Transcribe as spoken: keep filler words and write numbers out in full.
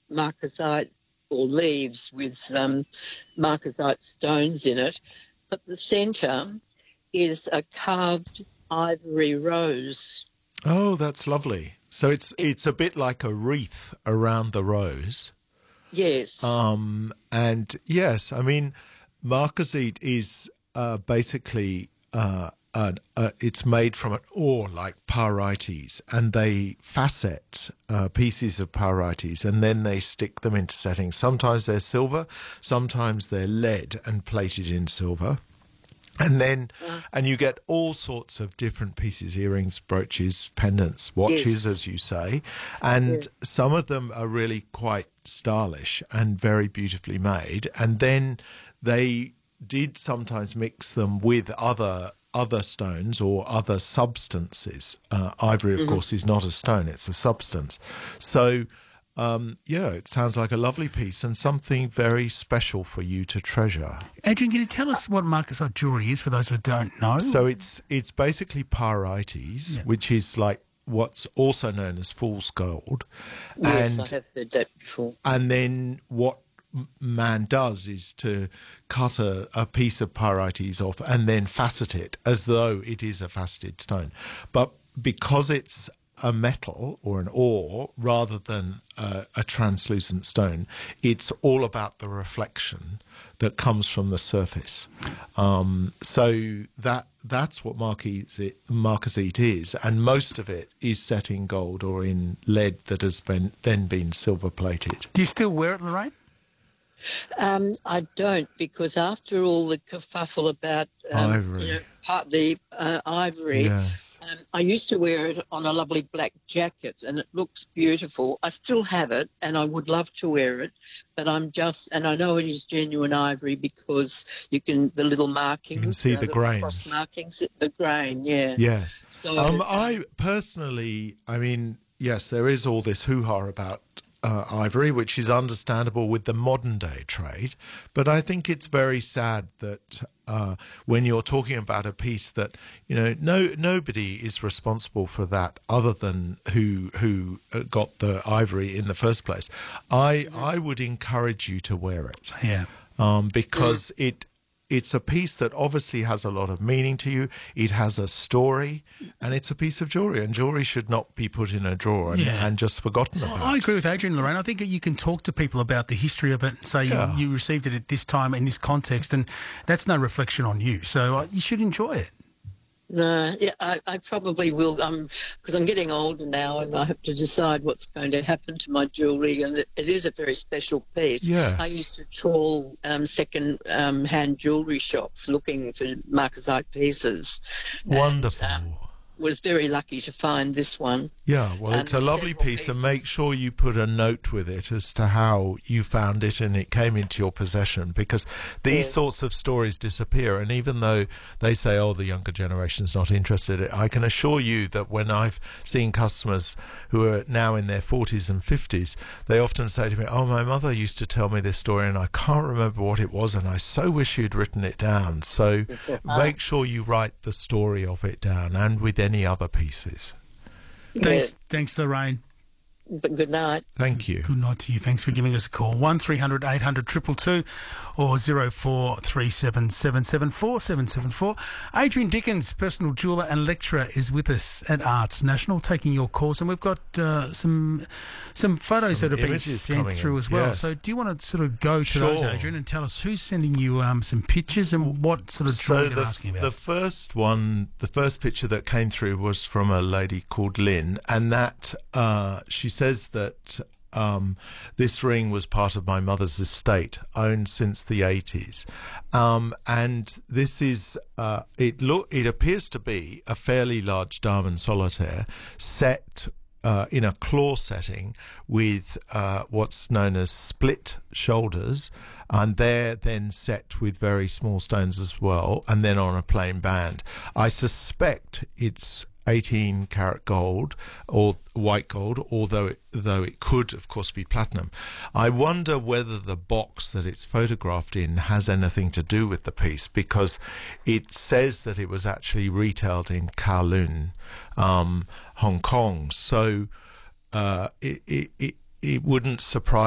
marcasite or leaves with um, marcasite stones in it, but the centre is a carved ivory rose. Oh, that's lovely. So it's It, it's a bit like a wreath around the rose. yes, Um, and yes, I mean, marcasite is uh, basically uh, an, uh, it's made from an ore like pyrites, and they facet uh, pieces of pyrites, and then they stick them into settings. Sometimes they're silver, sometimes they're lead and plated in silver. And then, uh, and you get all sorts of different pieces, earrings, brooches, pendants, watches, yes, as you say. yeah. And some of them are really quite stylish and very beautifully made. And then they did sometimes mix them with other other stones or other substances. Uh, ivory, of Mm-hmm. course, is not a stone, it's a substance. So, um, yeah, it sounds like a lovely piece and something very special for you to treasure. Adrian, can you tell us what marcasite jewellery is for those who don't know? So it's it's basically pyrites, Yeah. which is like what's also known as fool's gold, Yes, I and have heard that before. and then what m- man does is to cut a, a piece of pyrites off and then facet it as though it is a faceted stone, but because it's a metal or an ore rather than a, a translucent stone, it's all about the reflection that comes from the surface. Um, so that that's what marcasite, marcasite is, and most of it is set in gold or in lead that has been then been silver plated. Do you still wear it, Lorraine? Um, I don't, because after all the kerfuffle about um, Ivory. you know, part the uh, ivory, Yes. um, I used to wear it on a lovely black jacket, and it looks beautiful. I still have it, and I would love to wear it, but I'm just, and I know it is genuine ivory because you can the little markings, You can see uh, the the grains. cross markings, the grain, yeah. Yes. So Um, I personally, I mean, yes, there is all this hoo-ha about uh, ivory, which is understandable with the modern day trade. But I think it's very sad that uh, when you're talking about a piece that, you know, no nobody is responsible for that other than who who uh, got the ivory in the first place. I I would encourage you to wear it. Yeah. Um, because it it's a piece that obviously has a lot of meaning to you. It has a story, and it's a piece of jewellery, and jewellery should not be put in a drawer and, Yeah. and just forgotten about. I agree with Adrian, Lorraine. I think that you can talk to people about the history of it and say Yeah. you, you received it at this time in this context, and that's no reflection on you. So uh, you should enjoy it. No, yeah, I, I probably will, um, because I'm getting older now, and I have to decide what's going to happen to my jewellery, and it, it is a very special piece. Yes. I used to trawl um, second-hand jewellery shops looking for marcasite pieces. Wonderful. And, um, was very lucky to find this one. Yeah, well, Um, it's a lovely several piece, and pieces. make sure you put a note with it as to how you found it and it came into your possession, because these Yeah. sorts of stories disappear. And even though they say, oh, the younger generation's not interested, I can assure you that when I've seen customers who are now in their forties and fifties, they often say to me, oh, my mother used to tell me this story and I can't remember what it was, and I so wish you'd written it down. So make sure you write the story of it down, and with any other pieces. Thanks, thanks, Lorraine. But good night. Thank you. Good night to you. Thanks for giving us a call. one three hundred eight hundred two two two or zero four three seven seven seven four seven seven four. Adrian Dickens, personal jeweller and lecturer, is with us at Arts National, taking your calls, and we've got uh, some some photos Some that have been images sent coming through in, as well. yes. So do you want to sort of go to those, Sure. Adrian, and tell us who's sending you um, some pictures and what sort of jewellery So they're the, asking about? the first one, the first picture that came through was from a lady called Lynn, and that uh, she says that um, this ring was part of my mother's estate, owned since the eighties, um, and this is uh, it. Look, it appears to be a fairly large diamond solitaire set uh, in a claw setting with uh, what's known as split shoulders, and they're then set with very small stones as well, and then on a plain band. I suspect it's eighteen karat gold or white gold, although it, though it could of course be platinum. I wonder whether the box that it's photographed in has anything to do with the piece, because it says that it was actually retailed in Kowloon, um, Hong Kong. So uh, it, it, it, it wouldn't surprise